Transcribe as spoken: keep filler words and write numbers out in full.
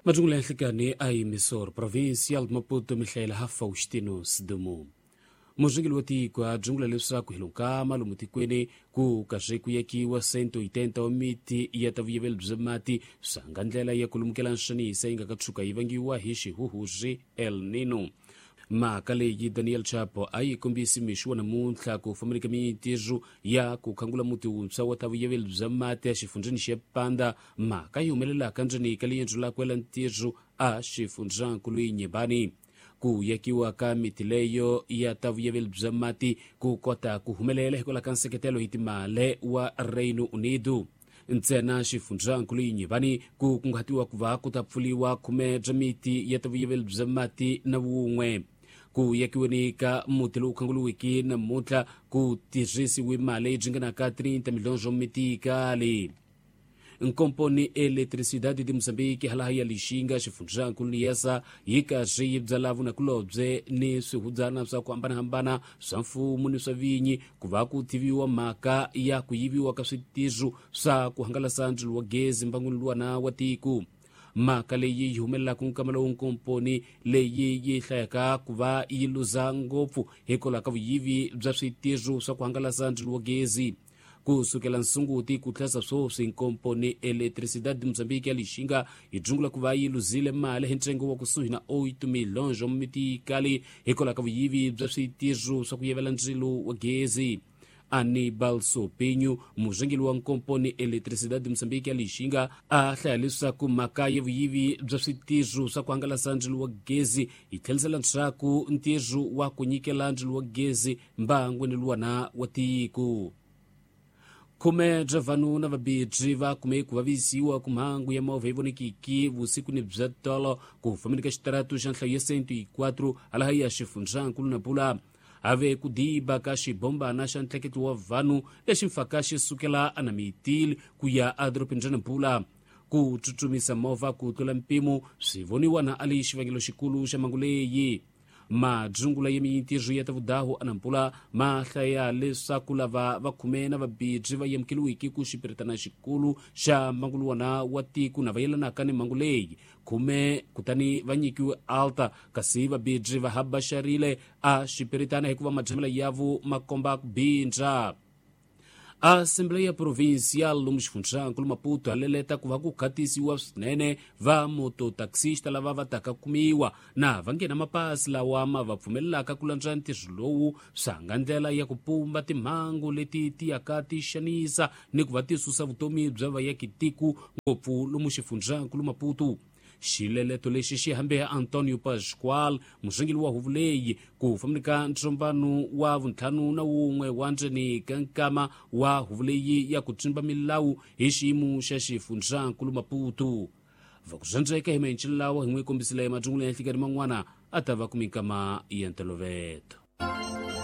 Majungula hlikani ay Misor provincial Maputo Michaela ha Faustino Sidumu. Mujingil wati kwa jungla lesa kuhilunkama lumutikwene ku kashiku yaki wa cento oitenta wa miti ya taviyevel bzamati sangandlela ya kulumkela nshani isa inga katsuka ivangi wa hishi huhuji El Nino. Makaleji Daniel Chapo ay kumbisi mishwa na muntla ku familika mitiju ya kukangula muti unsa wa taviyevel bzamati ya shifunjini shepanda makayi umelela kanjani kali yenjula kwela ntiju a shifunjan kului nyebani. Ku yakiwa ka mitileyo ya taviyevel bzamati ku kota kuhumelele hikola kanseketelo hitimale wa Reino Unido. Ntsena shifunjan kuli nyibani ku kungatiwa kuva kutapfuliwa kumeja miti ya taviyevel bzamati na wungwe. Ku yakiwanika mutilu ukangulu wiki na mutla ku tijisi wimale jingana ka thirty milhões miti kali. Nkomponi eletricidade de Moçambique halahaya lishinga shifunjan kuliyasa yika jibza lavu na kulobze ni suhuzana sa kuambana hambana sanfu muni savinyi kuvaku tiviwa maka ya kuyiviwa kasitiju sa kuhangala sanjulu wa gezi mbangulwa na watiku. Maka leyi humela kunkamala unkomponi leyi yihlayaka kuva iluza ngopu hekola kavu yivi bzasitiju sa kuhangala sanjulu wa gezi. Kusukela nsunguti kutlasa sosi nkomponi eletricidade de Moçambique alishinga ijungula kuva iluzile male hentrengo wa kusuhina oito milhões miti kali hikola kavu yivi bzasitiju sa kuyevela njilu wa gezi. Anibal Sopinho, mujingili wa nkomponi eletricidade de Moçambique alishinga ahlayalisa kumaka yevu yivi bzasitiju sa kuhangala sanjilu wa gezi ithelisela ntraku ntiju wa kunyikela njilu wa gezi mbangweniluwa na watiku. Kume javanu na vabidji va kume kuvavisiwa kumhangu ya mova ivonikiki vusiku ni bzatolo kufaminika shitaratu shanhla ya cento e quatro alahaya shifunjan kulu na pula. Ave kudiba kashi bomba na shantleketi wa vanu ya shimfakashi sukela anamitil kuya adropinjana pula. Kututumisa mova kutula mpimu sivoniwa na alishivangilo shikulu shamanguleyi. Majungula ya miintiju ya tavudahu anampula mahlaya lesa kulava vakumena vabidji va yamkilu wiki kushipiritana shikulu sha mangulu na watiku na vayela na kane manguleyi kume kutani vanyikiwe alta kasi vabidji va habasharile a shipiritana hekuva majamila yavu makomba binja. A Assembleia Provincial Lumishfunjan kulu Maputo aleleta kuva kukatisiwa snene va mototaxista lava vataka kumiwa na vangena mapasi lawa mavapfumelelaka kulanja ntijolowu sangandlela ya kupumba timhangu leti tiyakatishanisa ni kuva tisusa vutomi bya vayakitiku ngopfu Lumishfunjan kulu Maputo. Xileleto lexi xi hambe Antonio Pascual mujingili wa huvuleyi ku familika ntrombanu wa vuntlhanu na wun'we wa njeni kankama wa huvuleyi ya kutsimba milawu hi xiyimu xa xifunjan kulu Maputo. Vakuzanjeka hi mayincilelawa hi n'wi kombisile majungula ya nhlikani man'wana a ta va kumikama ya ntoloveta.